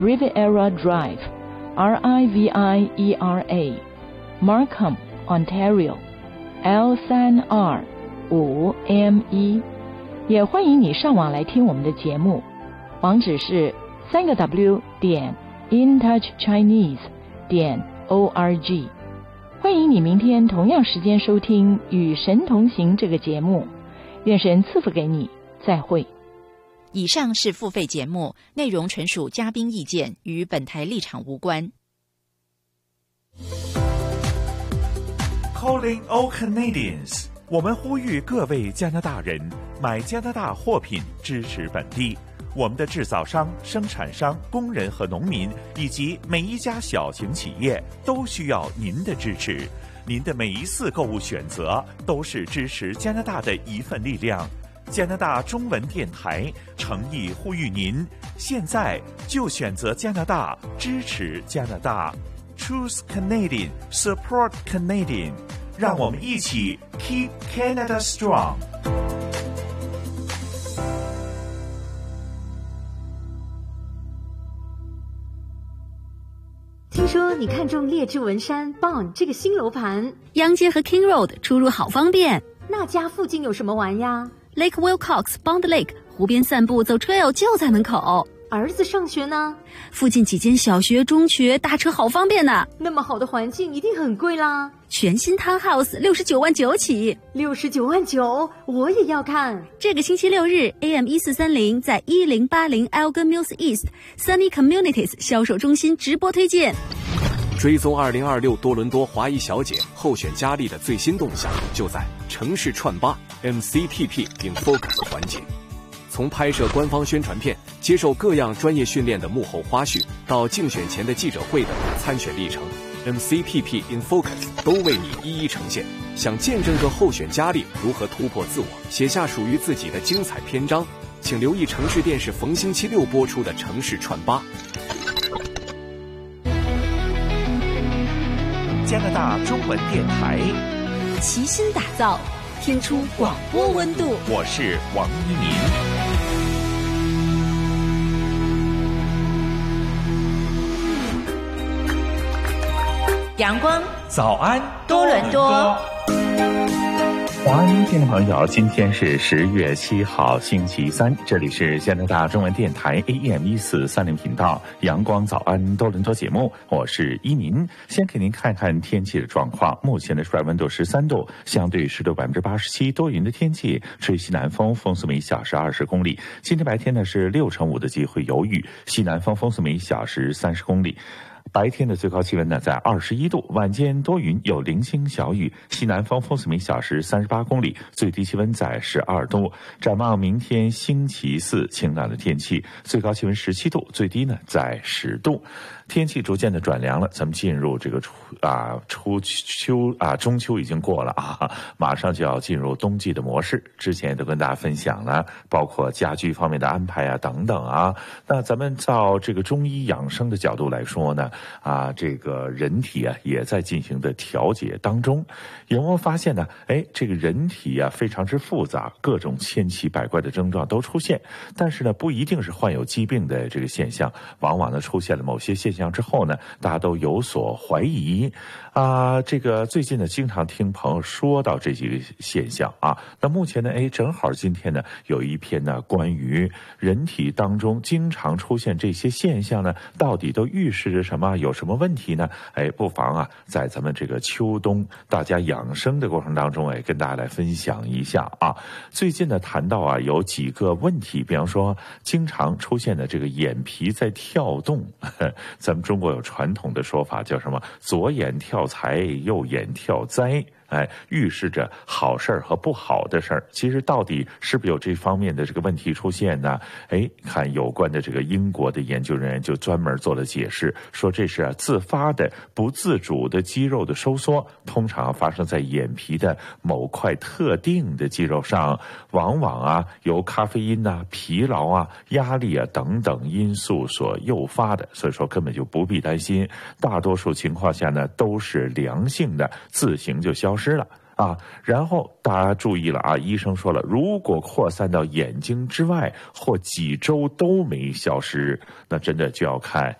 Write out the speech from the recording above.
Riviera Drive, RIVIERA, Markham, Ontario, L3R5ME。也欢迎你上网来听我们的节目，网址是3w.intouchchinese.org。欢迎你明天同样时间收听《与神同行》这个节目，愿神赐福给你，再会。 以上是付费节目，内容纯属嘉宾意见，与本台立场无关。 Calling all Canadians， 我们呼吁各位加拿大人买加拿大货品，支持本地。我们的制造商、生产商、工人和农民，以及每一家小型企业都需要您的支持。您的每一次购物选择都是支持加拿大的一份力量。加拿大中文电台诚意呼吁您，现在就选择加拿大，支持加拿大。Choose Canadian, support Canadian， 让我们一起 Keep Canada Strong。 听说你看中列治文山 Bond 这个新楼盘， 央街和 King Road 出入好方便。 那家附近有什么玩呀？ Lake Wilcox Bond Lake 湖边散步走 trail 就在门口。 儿子上学呢？ 附近几间小学、中学，打车好方便呢。 那么好的环境一定很贵啦。 全新 Townhouse 69万9起 ，69万9，我也要看。 这个星期六日 AM 1430在1080 Elgin Mills East Sunny Communities 销售中心直播推荐。 追踪2026多伦多华裔小姐候选佳丽的最新动向，就在城市串吧 MCPP in Focus 环节。从拍摄官方宣传片，接受各样专业训练的幕后花絮，到竞选前的记者会的参选历程， MCPP in Focus 都为你一一呈现。想见证个候选佳丽如何突破自我，写下属于自己的精彩篇章，请留意城市电视逢星期六播出的城市串吧。 加拿大中文电台齐心打造，听出广播温度。 我是王一民。 阳光早安多伦多。 欢迎听众朋友，今天是10月7号星期三，这里是加拿大中文电台 AM 1430频道阳光早安多伦多节目，我是依民。先给您看看天气的状况，目前的室外温度13度，相对湿度87%，多云的天气，吹西南风，风速每小时20公里。今天白天呢是65%的机会有雨，西南风，风速每小时30公里。白天的最高气温呢在21度，晚间多云有零星小雨，西南风，风速每小时38公里，最低气温在12度。展望明天星期四晴朗的天气，最高气温17度，最低呢在10度。天气逐渐的转凉了，咱们进入这个中秋已经过了啊，马上就要进入冬季的模式。之前也都跟大家分享了，包括家居方面的安排啊等等啊。那咱们照这个中医养生的角度来说呢，这个人体啊也在进行的调节当中。有没有发现呢？这个人体啊非常之复杂，各种千奇百怪的症状都出现，但是呢不一定是患有疾病的这个现象，往往呢出现了某些现象之后呢，大家都有所怀疑这个最近呢经常听朋友说到这几个现象啊。那目前呢正好今天呢有一篇呢关于人体当中经常出现这些现象呢，到底都预示着什么，有什么问题呢？不妨在咱们这个秋冬大家养生的过程当中跟大家来分享一下啊。最近呢谈到有几个问题，比方说经常出现的这个眼皮在跳动，咱们中国有传统的说法叫什么？左眼跳财，右眼跳灾。预示着好事儿和不好的事儿。其实到底是不是有这方面的这个问题出现呢？看有关的这个英国的研究人员就专门做了解释，说这是自发的不自主的肌肉的收缩，通常发生在眼皮的某块特定的肌肉上，往往由咖啡因疲劳压力等等因素所诱发的，所以说根本就不必担心，大多数情况下呢都是良性的，自行就消失了啊。然后大家注意了啊，医生说了，如果扩散到眼睛之外或几周都没消失，那真的就要看